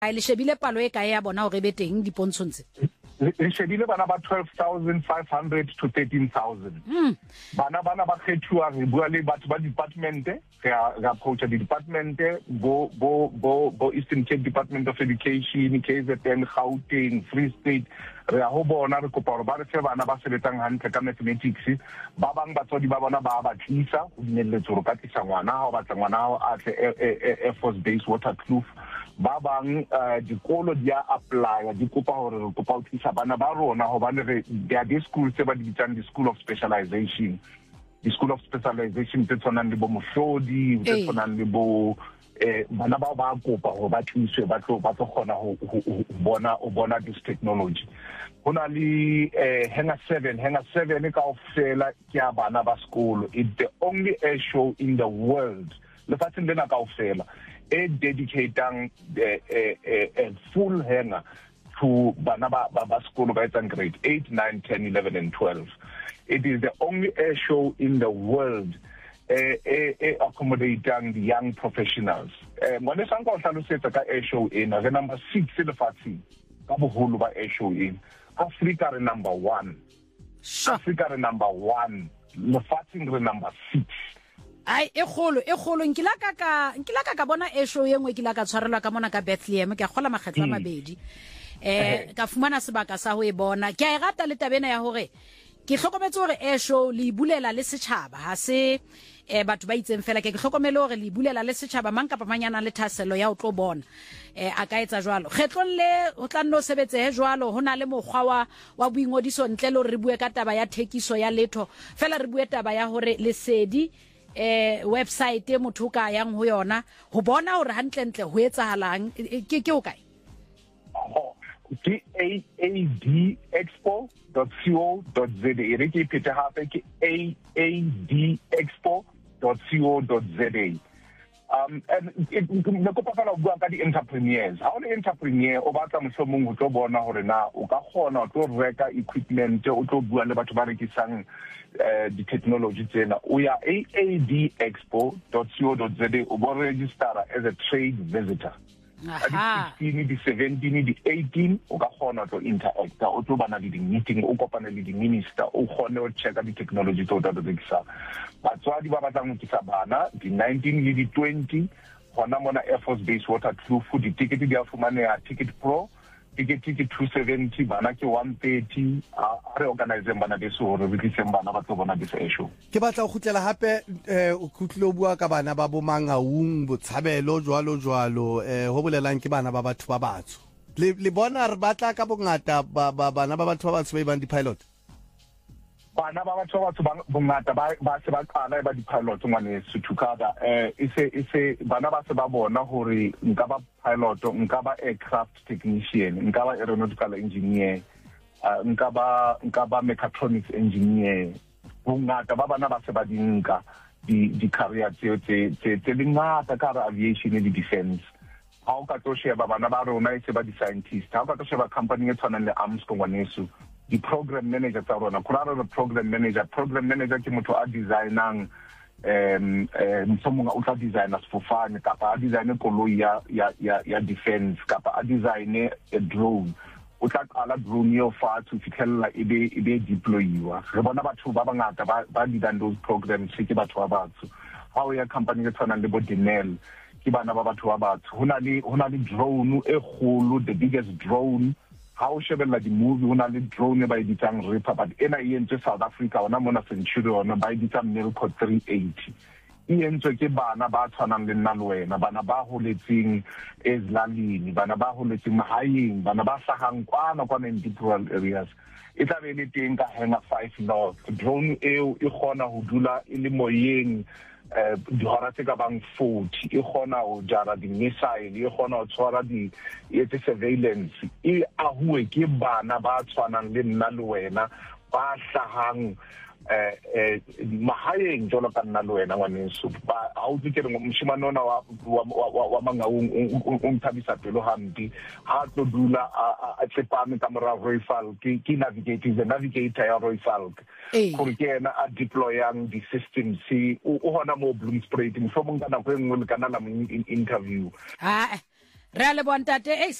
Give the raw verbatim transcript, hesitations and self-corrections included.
a le shebile palo e kae ya bona hore be teng dipontshontshe le shebile bana ba twelve thousand five hundred to thirteen thousand mm. bana bana ba kgethuwa re bua le batho ba department ga ga approach di department bo bo bo bo Eastern Cape Department of Education, K Z N, Gauteng, Free State re a ho bona re kopa hore ba re fe bana ba sebetsang hantle ka mathematics ba bang batswadi ba bona ba ba tlisa o dinelletse hore ka tlisa ngwana ha o batla ngwana ha a tle Air Force Base Waterkloof ba bang dikolo dia apply di kopa hore re kopa o tlisa bana ba rona hobane re dia di school tse ba di bitsang di school of specialization di school of specialization tse tshwanang le bo mohlodi tse tshwanang le bo eh bana ba ba kopa ho ba tliswe ba tlo ba tlo khona ho bona o bona this technology hona le eh Hangar seven Hangar seven ka ofela ke ya bana ba sekolo. It's the only air show in the world le fatseng lena ka ofela e dedicating a full hangar to bana ba ba sekolo ba etsang grade eight, nine, ten, eleven and twelve. It is the only air show in the world eh eh accommodating the young professionals. Eh ngone sanka o hlalosetsa ka air show ena re number six le fatseng ka boholo ba air show ena. Africa re number one. Sure. Africa re number one. Le fatseng re number six. ai e kholo e kholo nkila ka ka nkila ka ka bona e show yengwe kila ka tshwarelwa ka mona ka Bethlehem ke khola makgetla mabedi eh ka fumana sebaka sa ho e bona ke a e rata le tabena ya hore ke hlokometse hore e show le bulela le setjhaba ha se eh batho ba itseng fela ke ke hlokomele hore le bulela le setjhaba mang kapa manyana le thaselo ya o tlo bona eh a ka etsa jwalo kgetlong le o tla nno sebetse he jwalo hona le mokgwa wa wa boingodiso ntle le re bue ka taba ya thekiso ya letho fela re bue taba ya hore lesedi eh website motho ka yang ho yona ho bona hore hantle ntle ho etsahalang ke ke o kae ke a a d expo dot co dot za re ke phete hape ke a a d expo dot co dot za um and ne ko pafala bua ka di entrepreneurs ha o le entrepreneur o batla mohlomong ho tlo bona hore na o ka khona o tlo reka equipment o tlo bua le batho ba rekisang eh di technology tsena o ya a a d expo dot co dot za o bo register as a trade visitor. Aha. Di sixteen, di seventeen, di eighteen o ka khona to interact o tlo bana le di meeting o kopana le di minister o khone o checka di technology tso tsa rekisa batswadi ba batlang go tsa bana di nineteen le di twenty gona mona Air Force Base Waterkloof di ticket di a fumane ya Ticket Pro ticket ke two seventy bana ke one thirty a re organize bana be so re bitse bana ba tlo bona di show ke batla go khutlela hape eh o khutlo bua ka bana ba bo Mangaung botshabelo jwalo jwalo eh ho bolelang ke bana ba batho ba batsho le le bona re batla ka bongata ba bana ba batho ba batsho ba ibang di pilot bana ba batho ba batho bongata ba ba se ba qala ba di pilot ngwane Suthukada eh ise ise bana ba se ba bona hore nka ba pilot nka ba aircraft technician nka ba aeronautical engineer nka ba nka ba mechatronics engineer bongata ba bana ba se ba dinka di di career tse tse tse ngata ka aviation le defense ha o ka to sheba bana ba rona ise ba di scientist ha o ka to sheba company e tshwanang le Armstrong ngwaneso the program manager tsa rona kurara the program manager program manager ke motho a designang um um somonga o tla designer sefofane kapa a design koloi ya ya ya defense kapa a design a drone o tla qala drone yo fa to fitlhella e be e be deployiwa re bona batho ba bangata ba ba di dan those programs ke batho ba batho ha o ya company e tshwana le bo Denel ke bana ba batho ba batho hona le hona le drone e kholo the biggest drone how shebella di movie hona le drone ba e bitsang Reaper but ena e entse South Africa ona mona Centurion ba e bitsang Milco three eighty e entse ke bana ba tshwanang le nna le wena bana ba holetseng ezilalini bana ba holetseng mahaeng bana ba hlahang kwana kwana in rural areas e tla be le teng ka Hangar five north drone eo e khona ho dula e le moyeng eh di hora tse ka bang forty e khona ho jara di missile e khona ho tshwara di etse surveillance e a huwe ke bana ba tshwanang le nna le wena ba hlahang eh eh mahaeng jolo ka nna le wena ngwaneso ba a o dikere moshimane ona wa wa Mangaung o nthabisa pelo hampi ha tlo dula a tsepame ka mora Royal ke ke navigator the navigator ya Royal gore ke ena a deployang di systems o hona mo Bloomsbury mo fo mongana go engwe le kana la interview ha re a le bontate